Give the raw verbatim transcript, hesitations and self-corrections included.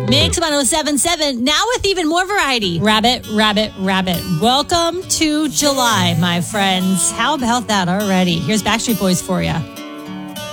Mix one oh seven point seven, now with even more variety. Rabbit, rabbit, rabbit. Welcome to July, my friends. How about that already? Here's Backstreet Boys for you.